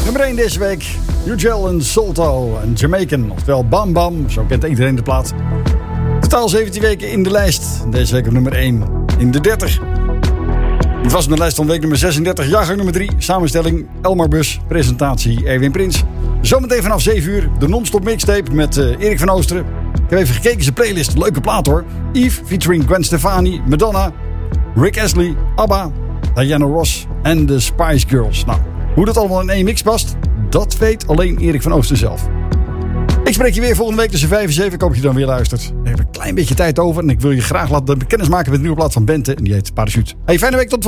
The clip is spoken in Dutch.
Nummer 1 deze week. Ugel en Solto en Jamaican. Oftewel Bam Bam. Zo kent iedereen de plaat. Totaal 17 weken in de lijst. Deze week op nummer 1 in de 30. Het was in de lijst van week nummer 36. Jaargang nummer 3. Samenstelling Elmar Bus. Presentatie Erwin Prins. Zometeen vanaf 7 uur de non-stop mixtape met Erik van Oosteren. Ik heb even gekeken in zijn playlist. Leuke plaat hoor. Yves featuring Gwen Stefani, Madonna, Rick Astley, ABBA, Diana Ross en de Spice Girls. Nou, hoe dat allemaal in één mix past, dat weet alleen Erik van Oosteren zelf. Ik spreek je weer volgende week tussen 5 en 7. Ik hoop dat je dan weer luistert. Ik heb een klein beetje tijd over en ik wil je graag laten kennismaken met de nieuwe plaat van Bente. En die heet Parachute. Hey, fijne week, tot